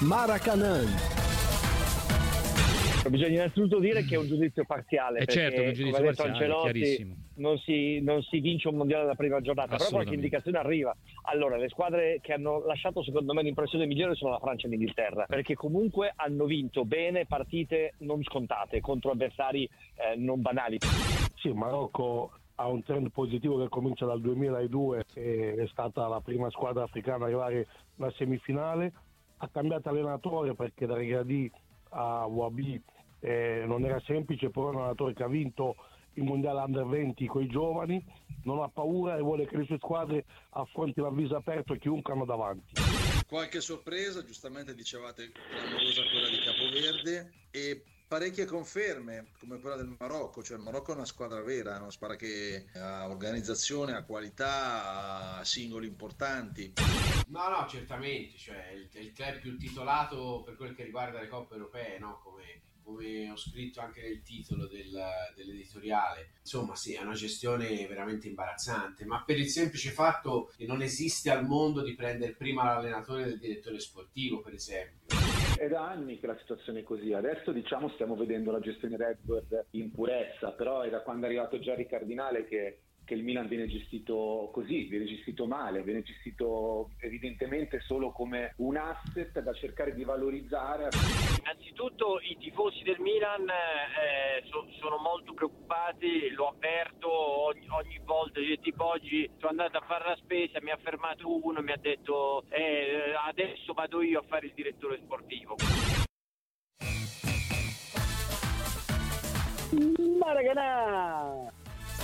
Maracanã. Bisogna innanzitutto dire che è un giudizio parziale, perché certo, un giudizio come ha detto parziale, Ancelotti, chiarissimo. non si vince un mondiale alla prima giornata, però qualche indicazione arriva. Allora, le squadre che hanno lasciato secondo me l'impressione migliore sono la Francia e l'Inghilterra, perché comunque hanno vinto bene partite non scontate contro avversari non banali. Sì, il Marocco ha un trend positivo che comincia dal 2002, che è stata la prima squadra africana ad arrivare alla semifinale. Ha cambiato allenatore perché da Regragui a Wabi non era semplice, però è un allenatore che ha vinto il mondiale under 20 con i giovani, non ha paura e vuole che le sue squadre affrontino a viso aperto chiunque hanno davanti. Qualche sorpresa, giustamente dicevate clamorosa quella di Capoverde, e parecchie conferme come quella del Marocco, cioè il Marocco è una squadra vera, è una squadra che ha organizzazione, ha qualità, ha singoli importanti. No, certamente, cioè è il club più titolato per quel che riguarda le coppe europee, no? Come ho scritto anche nel titolo dell'editoriale. Insomma sì, è una gestione veramente imbarazzante, ma per il semplice fatto che non esiste al mondo di prendere prima l'allenatore del direttore sportivo, per esempio. È da anni che la situazione è così, adesso stiamo vedendo la gestione Redbird in purezza, però è da quando è arrivato Gerry Cardinale che il Milan viene gestito così, viene gestito male, viene gestito evidentemente solo come un asset da cercare di valorizzare. Innanzitutto i tifosi del Milan sono molto preoccupati, lo avverto ogni volta, tipo oggi sono andato a fare la spesa, mi ha fermato uno e mi ha detto adesso vado io a fare il direttore sportivo. Maracanã!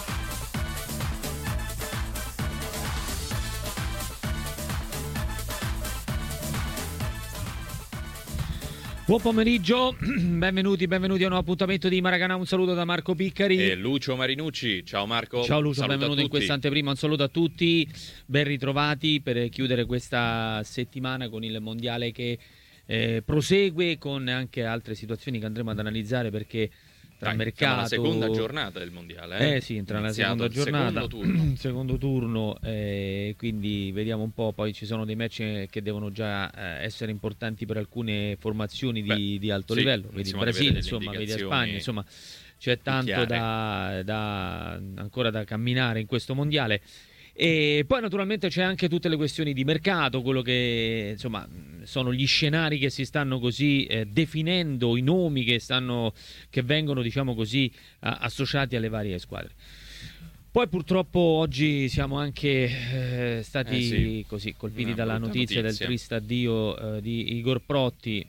Buon pomeriggio, benvenuti a un nuovo appuntamento di Maracanã. Un saluto da Marco Piccari e Lucio Marinucci. Ciao Marco. Ciao Lucio, saluto benvenuto in questa anteprima. Un saluto a tutti, ben ritrovati per chiudere questa settimana con il mondiale che prosegue, con anche altre situazioni che andremo ad analizzare, perché tra mercato, la seconda giornata del mondiale. Sì, entra la seconda giornata, secondo turno, quindi vediamo un po'. Poi ci sono dei match che devono già essere importanti per alcune formazioni di alto livello, vedi il Brasile, insomma, vedi la Spagna, insomma c'è tanto ancora da camminare in questo mondiale. E poi naturalmente c'è anche tutte le questioni di mercato, quello che insomma sono gli scenari che si stanno così definendo, i nomi che vengono, diciamo così, associati alle varie squadre. Poi purtroppo oggi siamo anche stati così colpiti dalla notizia del triste addio di Igor Protti.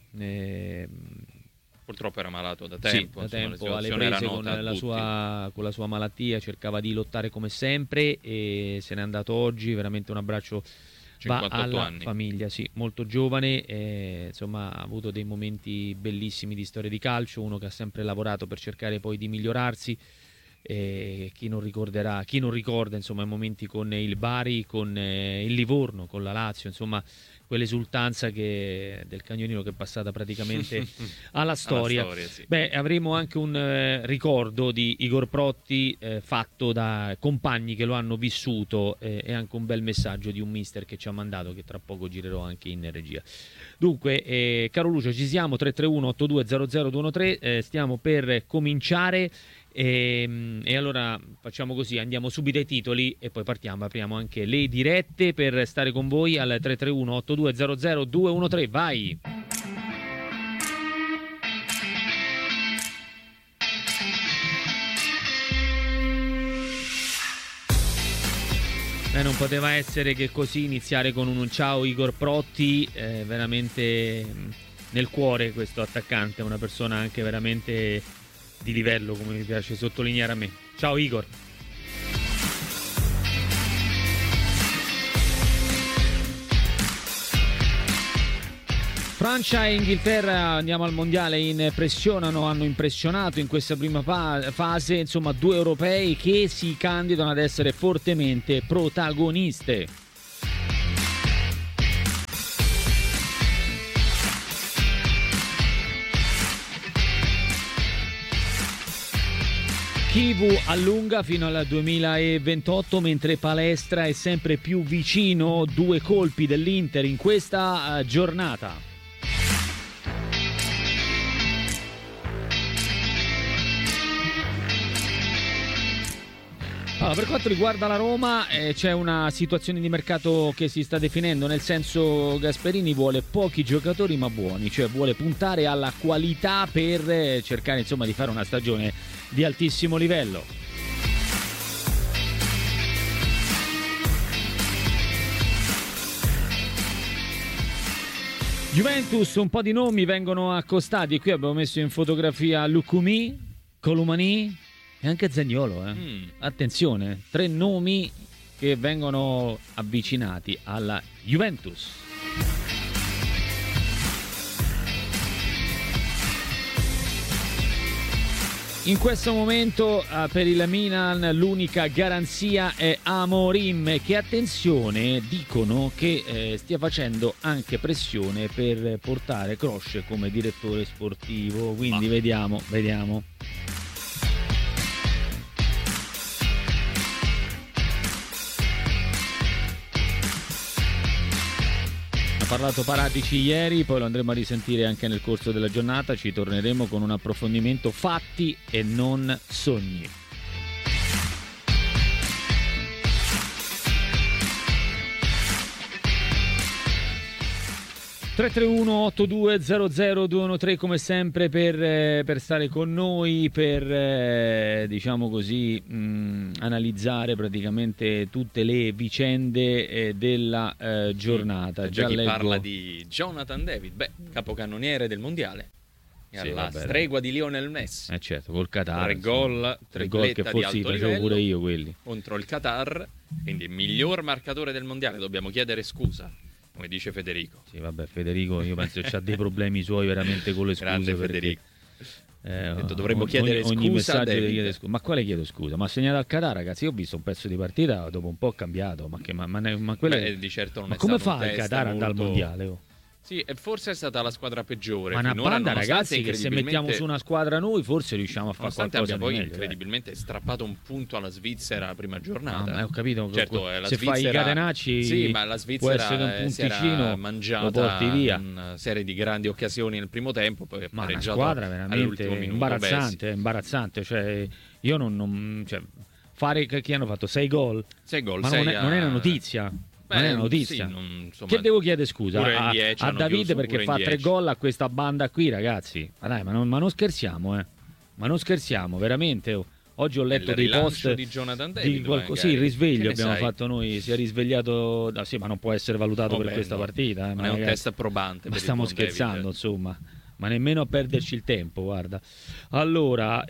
Purtroppo era malato da tempo, alle prese con la sua malattia, cercava di lottare come sempre e se n'è andato oggi. Veramente un abbraccio va alla anni. Famiglia, sì, molto giovane, insomma ha avuto dei momenti bellissimi di storia di calcio, uno che ha sempre lavorato per cercare poi di migliorarsi. Chi non ricorda insomma i momenti con il Bari, con il Livorno, con la Lazio, insomma quell'esultanza del cagnolino che è passata praticamente alla storia. Sì. Avremo anche un ricordo di Igor Protti fatto da compagni che lo hanno vissuto, e anche un bel messaggio di un mister che ci ha mandato, che tra poco girerò anche in regia. Dunque, caro Lucio, ci siamo, 331-8200-213, stiamo per cominciare. E allora facciamo così, andiamo subito ai titoli e poi apriamo anche le dirette per stare con voi al 331-8200-213. Vai! Non poteva essere che così iniziare con un ciao Igor Protti, veramente nel cuore questo attaccante, una persona anche veramente di livello, come mi piace sottolineare a me. Ciao Igor. Francia e Inghilterra, andiamo al mondiale, hanno impressionato in questa prima fase, insomma 2 europei che si candidano ad essere fortemente protagoniste. Kivu allunga fino al 2028, mentre Palestra è sempre più vicino. 2 colpi dell'Inter in questa giornata. Allora, per quanto riguarda la Roma c'è una situazione di mercato che si sta definendo, nel senso Gasperini vuole pochi giocatori ma buoni, cioè vuole puntare alla qualità per cercare insomma di fare una stagione di altissimo livello. Juventus, un po' di nomi vengono accostati, qui abbiamo messo in fotografia Lucumi, Colomani e anche Zaniolo. Attenzione, 3 nomi che vengono avvicinati alla Juventus. In questo momento per il Milan l'unica garanzia è Amorim, che attenzione dicono che stia facendo anche pressione per portare Kroos come direttore sportivo, quindi vediamo. Ha parlato Paratici ieri, poi lo andremo a risentire anche nel corso della giornata, ci torneremo con un approfondimento fatti e non sogni. (331-8200-213) come sempre per stare con noi, per diciamo così analizzare praticamente tutte le vicende della giornata. Già chi parla di Jonathan David, capocannoniere del mondiale, alla stregua di Lionel Messi, certo, col Qatar, 3 gol che forse facevo pure io quelli contro il Qatar, quindi miglior marcatore del mondiale. Dobbiamo chiedere scusa, come dice Federico. Sì, vabbè, Federico io penso che ha dei problemi suoi veramente con le scuse. Grande Federico. Dovremmo chiedere ogni scusa, chiede scusa. Ma quale chiedo scusa? Ma ha segnato al Qatar, ragazzi. Io ho visto un pezzo di partita, dopo un po' cambiato. Ma di certo non ma è come stato fa il Qatar ad andare al mondiale? Sì, e forse è stata la squadra peggiore. Ma una banda, ragazzi, che se mettiamo su una squadra noi forse riusciamo a fare qualcosa abbia poi di meglio, incredibilmente strappato un punto alla Svizzera la prima giornata. Ho capito. Certo, la se Svizzera, fai i catenacci, sì, ma la Svizzera può essere un punticino, mangiata, lo porti via. Una serie di grandi occasioni nel primo tempo, poi ha pareggiato. Una squadra veramente imbarazzante. Cioè, io non cioè, fare che hanno fatto 6 gol. 6 gol, ma non è una notizia. Non è una notizia. Sì, insomma, che devo chiedere scusa a Davide perché fa 3 10. gol a questa banda qui, ragazzi. Ma dai, ma non scherziamo, Ma non scherziamo, veramente. Oggi ho letto dei post di Jonathan David, sì, il risveglio abbiamo fatto noi, si è risvegliato, sì, ma non può essere valutato per questa partita, non è un test probante, ma stiamo scherzando, David. Insomma, ma nemmeno a perderci il tempo, guarda. Allora,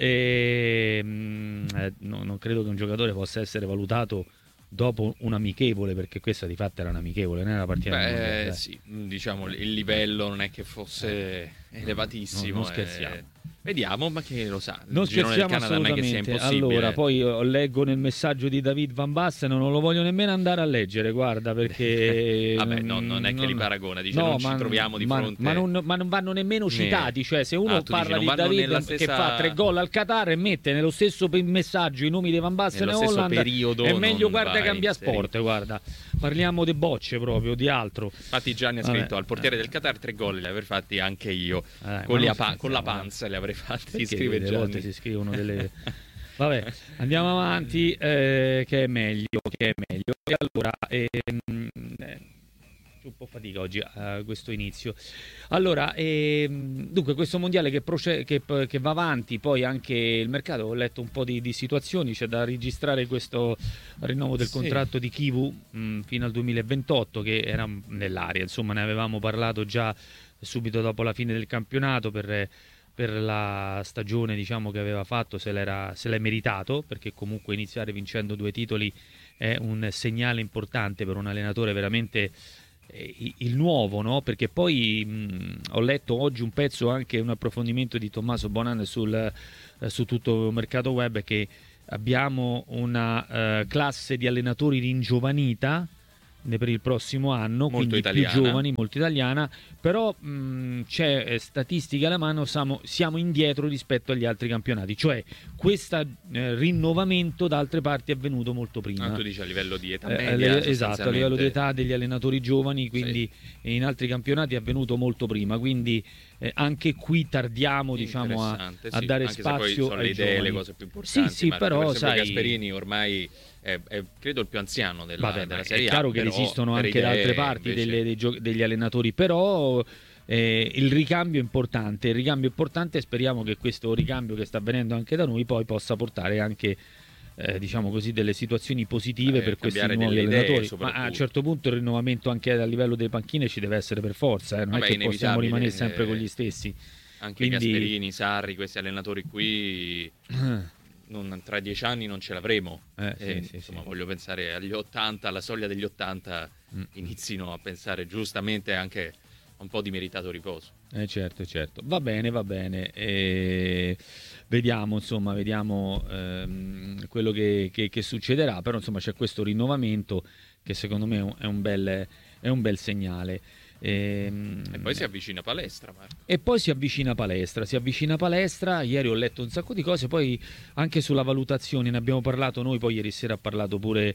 non credo che un giocatore possa essere valutato dopo un amichevole, perché questa di fatto era un amichevole, non era una partita sì, diciamo il livello non è che fosse elevatissimo, non scherziamo. Vediamo, ma che lo sa, non scherziamo assolutamente. Allora, poi leggo nel messaggio di David Van Basten, non lo voglio nemmeno andare a leggere, guarda, perché vabbè, non è che li paragona, dice non ci troviamo di fronte, ma non vanno nemmeno citati, cioè se uno parla di David che fa 3 gol al Qatar e mette nello stesso messaggio i nomi di Van Basten e Holland, periodo, è meglio cambia sport, guarda, parliamo di bocce proprio, di altro. Infatti Gianni ha scritto al portiere del Qatar 3 gol li avrei fatti anche io, con la panza li avrei fatti. Scrive Gianni. Volte si scrivono delle vabbè, andiamo avanti, che è meglio. E allora un po' fatica oggi a questo inizio. Allora, dunque questo mondiale che va avanti, poi anche il mercato, ho letto un po' di situazioni, c'è da registrare questo rinnovo del contratto di Chivu fino al 2028, che era nell'aria, insomma ne avevamo parlato già subito dopo la fine del campionato, per la stagione, diciamo, che aveva fatto, se l'è meritato, perché comunque iniziare vincendo 2 titoli è un segnale importante per un allenatore veramente il nuovo, no? Perché poi ho letto oggi un pezzo, anche un approfondimento di Tommaso Bonan su tutto il mercato web, che abbiamo una classe di allenatori ringiovanita per il prossimo anno, molto quindi italiana. più giovani, molto italiana, però c'è statistiche alla mano, siamo indietro rispetto agli altri campionati, cioè questo rinnovamento da altre parti è avvenuto molto prima. Tu dici a livello di età media, esatto, a livello di età degli allenatori giovani, quindi in altri campionati è avvenuto molto prima, quindi anche qui tardiamo, diciamo, a dare anche spazio se poi sono le idee, giovani. Le cose più importanti. Sì, però sai, Gasperini ormai è credo il più anziano della Serie A. È chiaro che esistono anche da altre parti degli allenatori, però il ricambio è importante. E speriamo che questo ricambio che sta avvenendo anche da noi poi possa portare anche diciamo così, delle situazioni positive per questi nuovi allenatori. Ma a un certo punto il rinnovamento anche a livello delle panchine ci deve essere per forza, non è che possiamo rimanere sempre con gli stessi. Anche Gasperini, Sarri, questi allenatori qui tra 10 anni non ce l'avremo. Insomma, voglio pensare agli 80, alla soglia degli 80 inizino a pensare giustamente anche a un po' di meritato riposo. Certo. Va bene. Vediamo quello che succederà, però insomma c'è questo rinnovamento che secondo me è un bel segnale. E poi si avvicina palestra, Marco. Si avvicina palestra. Ieri ho letto un sacco di cose, poi anche sulla valutazione ne abbiamo parlato noi, poi ieri sera ha parlato pure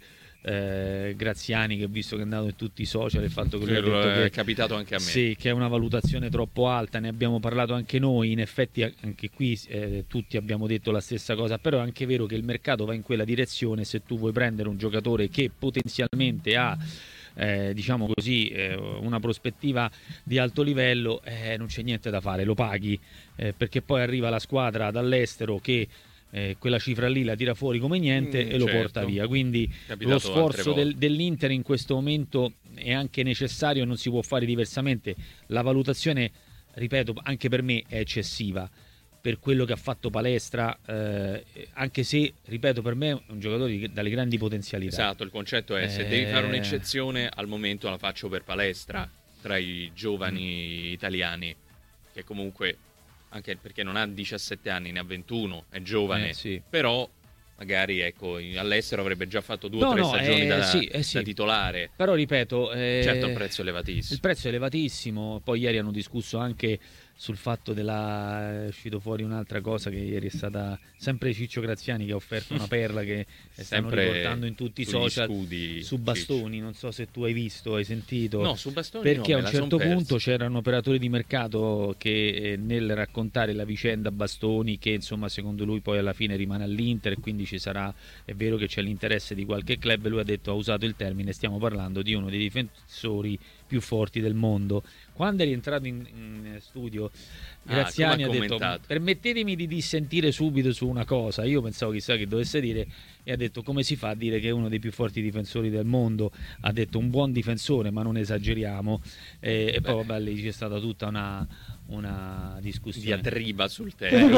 Graziani, che ho visto che è andato in tutti i social, il fatto che lui ha detto che è capitato anche a me. Sì, che è una valutazione troppo alta, ne abbiamo parlato anche noi, in effetti anche qui tutti abbiamo detto la stessa cosa, però è anche vero che il mercato va in quella direzione. Se tu vuoi prendere un giocatore che potenzialmente ha diciamo così una prospettiva di alto livello, non c'è niente da fare, lo paghi, perché poi arriva la squadra dall'estero che quella cifra lì la tira fuori come niente e lo porta via, quindi lo sforzo dell'Inter in questo momento è anche necessario, non si può fare diversamente. La valutazione, ripeto, anche per me è eccessiva per quello che ha fatto Palestra, anche se, ripeto, per me è un giocatore dalle grandi potenzialità. Esatto, il concetto è se devi fare un'eccezione, al momento la faccio per Palestra tra i giovani italiani, che comunque, anche perché non ha 17 anni, ne ha 21, è giovane, però magari all'estero avrebbe già fatto 2 o 3 stagioni da titolare. Però ripeto, certo, il prezzo è elevatissimo. Il prezzo è elevatissimo. Poi ieri hanno discusso anche sul fatto è uscito fuori un'altra cosa, che ieri è stata sempre Ciccio Graziani che ha offerto una perla che stanno riportando in tutti i social su Bastoni. Non so se tu hai visto, hai sentito. No, su Bastoni perché a un certo punto c'era un operatore di mercato che nel raccontare la vicenda Bastoni, che insomma secondo lui poi alla fine rimane all'Inter e quindi ci sarà, è vero che c'è l'interesse di qualche club, lui ha usato il termine, stiamo parlando di uno dei difensori più forti del mondo. Quando è rientrato in studio Graziani ha detto: permettetemi di dissentire subito su una cosa. Io pensavo chissà che dovesse dire, e ha detto: come si fa a dire che è uno dei più forti difensori del mondo? Ha detto un buon difensore, ma non esageriamo. E poi vabbè, lì c'è stata tutta una discussione, diatriba sul tema.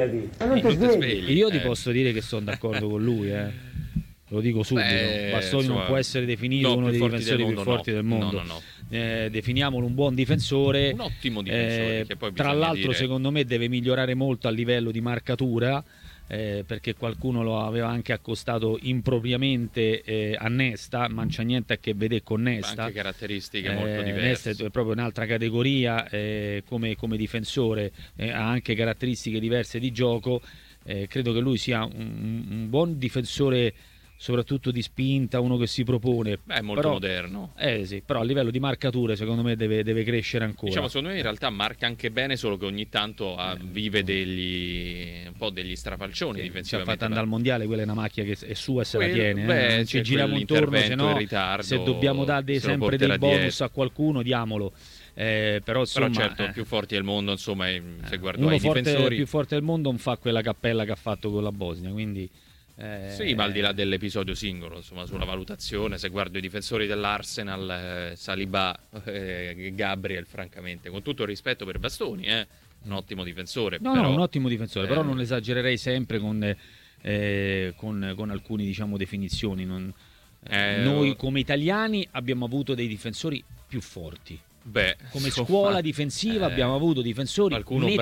Io ti posso dire che sono d'accordo con lui, lo dico subito. Bastoni non può essere definito uno dei difensori più forti del mondo. No. Definiamolo un buon difensore, un ottimo difensore, che poi tra l'altro secondo me deve migliorare molto a livello di marcatura, perché qualcuno lo aveva anche accostato impropriamente a Nesta, ma non c'è niente a che vedere con Nesta. Anche caratteristiche molto diverse. Nesta è proprio un'altra categoria come difensore, ha anche caratteristiche diverse di gioco. Credo che lui sia un buon difensore, soprattutto di spinta, uno che si propone. Molto moderno. Sì, però a livello di marcature secondo me deve crescere ancora. Diciamo, secondo me in realtà marca anche bene, solo che ogni tanto vive un po' degli strafalcioni difensivamente. Si è fatta andare al mondiale, quella è una macchia che è sua e se la tiene. Non ci giriamo intorno, se dobbiamo dare sempre dei bonus a qualcuno, diamolo. Però certo, più forti del mondo, insomma, se guardo i difensori, più forte del mondo non fa quella cappella che ha fatto con la Bosnia, quindi sì, ma al di là dell'episodio singolo, insomma, sulla valutazione, se guardo i difensori dell'Arsenal, Saliba, Gabriel, francamente, con tutto il rispetto per Bastoni, un ottimo difensore. No, un ottimo difensore, però non esagererei sempre con alcune, diciamo, definizioni. Noi come italiani abbiamo avuto dei difensori più forti. Come scuola difensiva abbiamo avuto difensori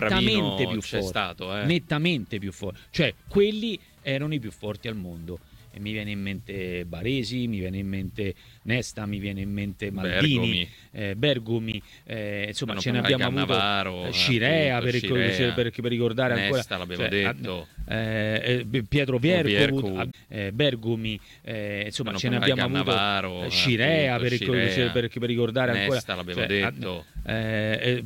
nettamente più forti, nettamente più forti, cioè quelli erano i più forti al mondo. e mi viene in mente Baresi, mi viene in mente Nesta, mi viene in mente Maldini, Bergomi, insomma ce ne abbiamo avuto, Scirea per ricordare Nesta, ancora, l'avevo detto, Pietro Vierco, Bergomi, insomma ce ne abbiamo avuto, Scirea per ricordare ancora, Nesta, l'avevo detto,